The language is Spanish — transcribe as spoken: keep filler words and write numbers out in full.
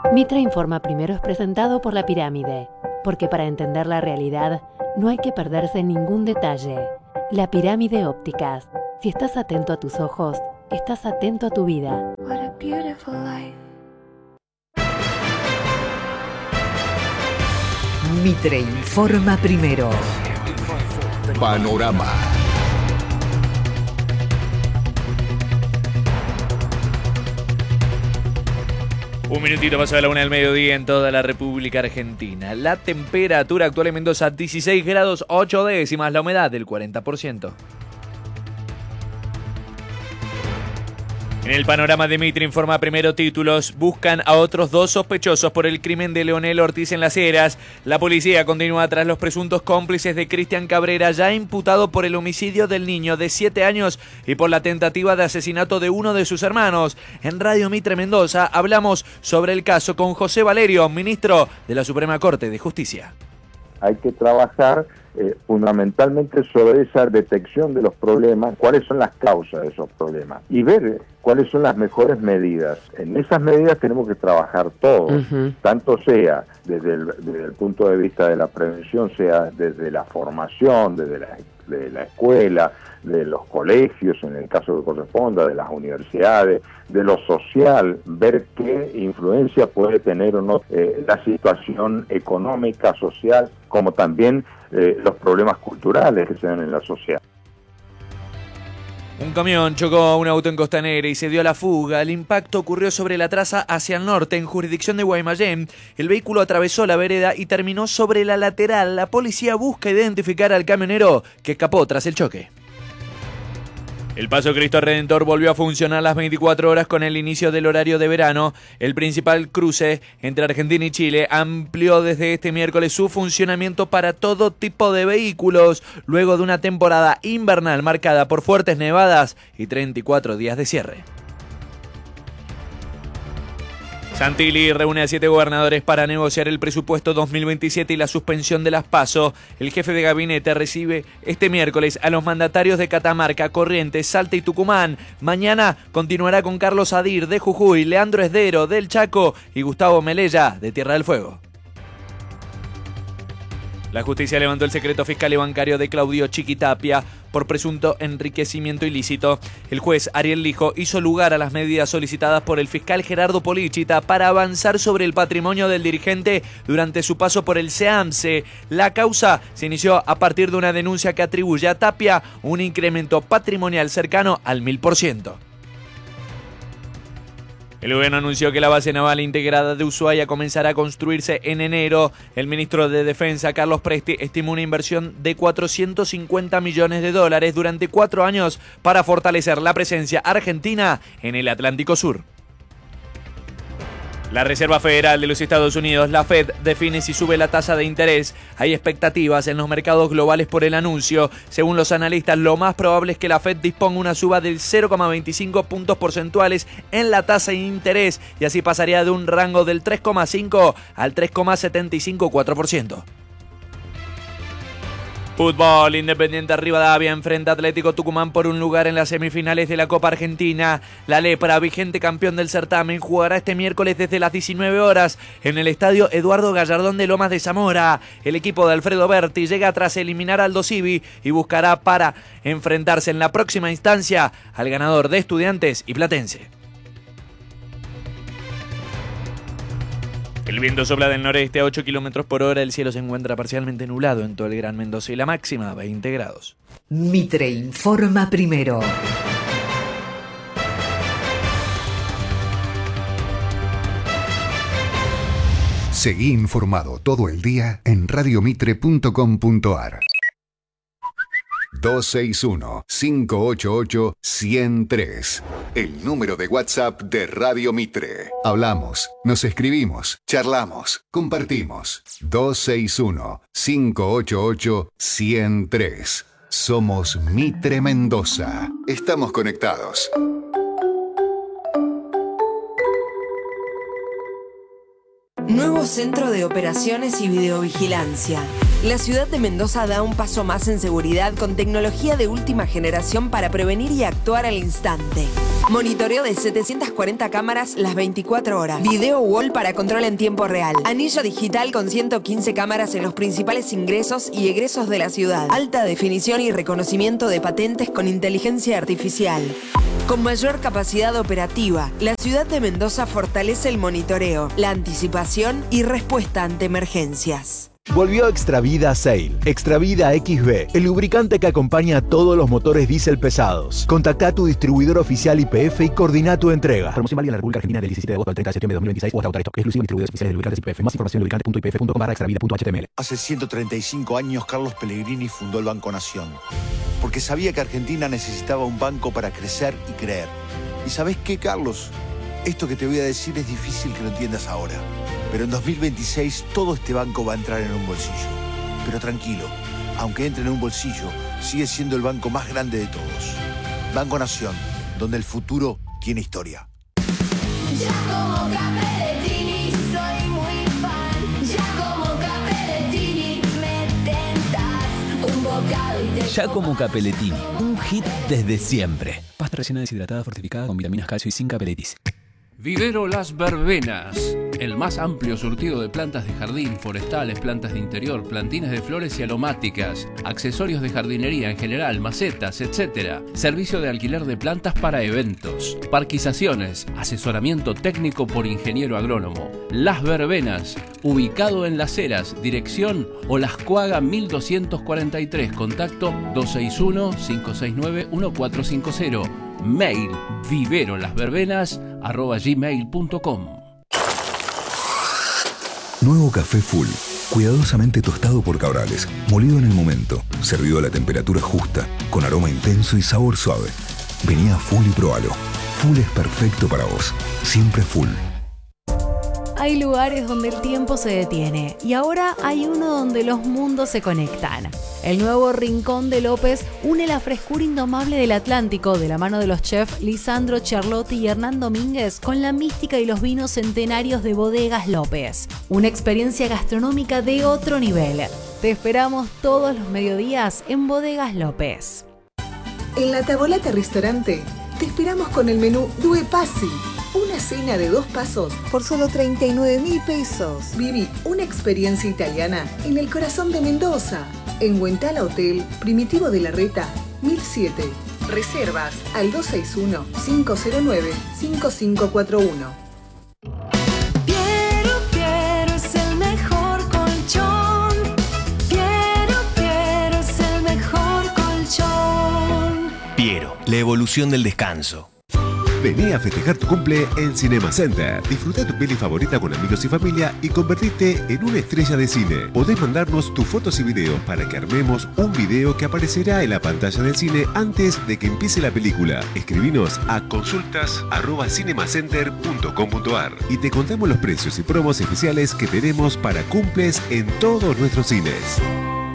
Mitre Informa Primero es presentado por La Pirámide, porque para entender la realidad no hay que perderse ningún detalle. La Pirámide Ópticas. Si estás atento a tus ojos, estás atento a tu vida. What a beautiful life. Mitre Informa Primero. Panorama. Un minutito pasó de la una del mediodía en toda la República Argentina. La temperatura actual en Mendoza, dieciséis grados ocho décimas, la humedad del cuarenta por ciento. En el panorama de Mitre Informa Primero, títulos: buscan a otros dos sospechosos por el crimen de Leonel Ortiz en Las Heras. La policía continúa tras los presuntos cómplices de Cristian Cabrera, ya imputado por el homicidio del niño de siete años y por la tentativa de asesinato de uno de sus hermanos. En Radio Mitre Mendoza hablamos sobre el caso con José Valerio, ministro de la Suprema Corte de Justicia. Hay que trabajar eh, fundamentalmente sobre esa detección de los problemas, cuáles son las causas de esos problemas y ver cuáles son las mejores medidas. En esas medidas tenemos que trabajar todos, uh-huh. tanto sea desde el, desde el punto de vista de la prevención, sea desde la formación, desde la, de la escuela, de los colegios, en el caso que corresponda, de las universidades, de lo social, ver qué influencia puede tener o no eh, la situación económica, social, como también eh, los problemas culturales que se dan en la sociedad. Un camión chocó a un auto en Costanera y se dio a la fuga. El impacto ocurrió sobre la traza hacia el norte, en jurisdicción de Guaymallén. El vehículo atravesó la vereda y terminó sobre la lateral. La policía busca identificar al camionero que escapó tras el choque. El Paso Cristo Redentor volvió a funcionar las veinticuatro horas con el inicio del horario de verano. El principal cruce entre Argentina y Chile amplió desde este miércoles su funcionamiento para todo tipo de vehículos, luego de una temporada invernal marcada por fuertes nevadas y treinta y cuatro días de cierre. Santilli reúne a siete gobernadores para negociar el presupuesto dos mil veintisiete y la suspensión de las PASO. El jefe de gabinete recibe este miércoles a los mandatarios de Catamarca, Corrientes, Salta y Tucumán. Mañana continuará con Carlos Adir de Jujuy, Leandro Esdero del Chaco y Gustavo Melella de Tierra del Fuego. La justicia levantó el secreto fiscal y bancario de Claudio Chiquitapia por presunto enriquecimiento ilícito. El juez Ariel Lijo hizo lugar a las medidas solicitadas por el fiscal Gerardo Polichita para avanzar sobre el patrimonio del dirigente durante su paso por el SEAMSE. La causa se inició a partir de una denuncia que atribuye a Tapia un incremento patrimonial cercano al mil por ciento. El gobierno anunció que la base naval integrada de Ushuaia comenzará a construirse en enero. El ministro de Defensa, Carlos Presti, estimó una inversión de cuatrocientos cincuenta millones de dólares durante cuatro años para fortalecer la presencia argentina en el Atlántico Sur. La Reserva Federal de los Estados Unidos, la Fed, define si sube la tasa de interés. Hay expectativas en los mercados globales por el anuncio. Según los analistas, lo más probable es que la Fed disponga una suba del cero coma veinticinco puntos porcentuales en la tasa de interés y así pasaría de un rango del tres coma cinco al tres coma setenta y cinco cuatro por ciento. Fútbol, Independiente Rivadavia enfrenta a Atlético Tucumán por un lugar en las semifinales de la Copa Argentina. La Lepra, vigente campeón del certamen, jugará este miércoles desde las diecinueve horas en el estadio Eduardo Gallardón de Lomas de Zamora. El equipo de Alfredo Berti llega tras eliminar a Aldo Civi y buscará para enfrentarse en la próxima instancia al ganador de Estudiantes y Platense. El viento sopla del noreste a ocho kilómetros por hora. El cielo se encuentra parcialmente nublado en todo el Gran Mendoza y la máxima veinte grados. Mitre Informa Primero. Seguí informado todo el día en radio mitre punto com punto ar. dos seis uno, cinco ocho ocho, uno cero tres. El número de WhatsApp de Radio Mitre. Hablamos, nos escribimos, charlamos, compartimos. dos seis uno, cinco ocho ocho, uno cero tres. Somos Mitre Mendoza. Estamos conectados. Nuevo Centro de Operaciones y Videovigilancia. La ciudad de Mendoza da un paso más en seguridad con tecnología de última generación para prevenir y actuar al instante. Monitoreo de setecientas cuarenta cámaras las veinticuatro horas. Video wall para control en tiempo real. Anillo digital con ciento quince cámaras en los principales ingresos y egresos de la ciudad. Alta definición y reconocimiento de patentes con inteligencia artificial. Con mayor capacidad operativa, la ciudad de Mendoza fortalece el monitoreo, la anticipación y respuesta ante emergencias. Volvió Extravida Sail. Extravida X B, el lubricante que acompaña a todos los motores diésel pesados. Contacta a tu distribuidor oficial Y P F y coordina tu entrega. Promoción válida en la República Argentina del diecisiete de agosto al treinta de septiembre de dos mil veintiséis o hasta agotar stock. Exclusivo en distribuidores oficiales de lubricantes Y P F. Más información en lubricante punto i p f punto com barra extravida punto h t m l. Hace ciento treinta y cinco años Carlos Pellegrini fundó el Banco Nación. Porque sabía que Argentina necesitaba un banco para crecer y creer. ¿Y sabés qué, Carlos? Esto que te voy a decir es difícil que lo entiendas ahora. Pero en dos mil veintiséis todo este banco va a entrar en un bolsillo. Pero tranquilo, aunque entre en un bolsillo, sigue siendo el banco más grande de todos. Banco Nación, donde el futuro tiene historia. Ya como Capellettini soy muy fan. Ya como Capellettini me tentas un bocado y te... Ya como Capellettini, un hit desde siempre. Pasta rellena deshidratada fortificada con vitaminas, calcio y sin capeletis. Vivero Las Verbenas, el más amplio surtido de plantas de jardín, forestales, plantas de interior, plantines de flores y aromáticas, accesorios de jardinería en general, macetas, etcétera. Servicio de alquiler de plantas para eventos, parquizaciones, asesoramiento técnico por ingeniero agrónomo. Las Verbenas, ubicado en Las Heras, dirección Olascuaga mil doscientos cuarenta y tres, contacto dos seis uno, cinco seis nueve, uno cuatro cinco cero. Mail viverolasverbenas arroba gmail punto com. Nuevo café Full, cuidadosamente tostado por Cabrales, molido en el momento, servido a la temperatura justa, con aroma intenso y sabor suave. Vení a Full y probalo. Full es perfecto para vos, siempre Full. Hay lugares donde el tiempo se detiene y ahora hay uno donde los mundos se conectan. El nuevo Rincón de López une la frescura indomable del Atlántico de la mano de los chefs Lisandro Charlotti y Hernán Domínguez con la mística y los vinos centenarios de Bodegas López. Una experiencia gastronómica de otro nivel. Te esperamos todos los mediodías en Bodegas López. En la Tavolata Restaurante te esperamos con el menú Due Passi. Una cena de dos pasos por solo treinta y nueve mil pesos. Viví una experiencia italiana en el corazón de Mendoza. En Huentala Hotel, Primitivo de la Reta, mil siete. Reservas al dos seis uno, cinco cero nueve, cinco cinco cuatro uno. Piero, Piero es el mejor colchón. Piero, Piero es el mejor colchón. Piero, la evolución del descanso. Vení a festejar tu cumple en Cinema Center. Disfruta tu peli favorita con amigos y familia y convertirte en una estrella de cine. Podés mandarnos tus fotos y videos para que armemos un video que aparecerá en la pantalla del cine antes de que empiece la película. Escribinos a consultas arroba cinemacenter punto com punto ar y te contamos los precios y promos especiales que tenemos para cumples en todos nuestros cines.